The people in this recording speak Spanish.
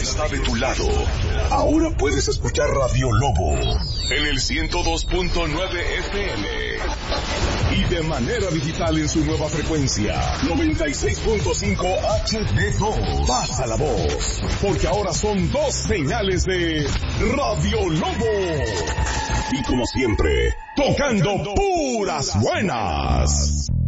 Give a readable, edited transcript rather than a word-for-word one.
está de tu lado. Ahora puedes escuchar Radio Lobo en el 102.9 FM y de manera digital en su nueva frecuencia 96.5 HD2. Pasa la voz, porque ahora son 2 señales de Radio Lobo. Y como siempre, tocando puras buenas.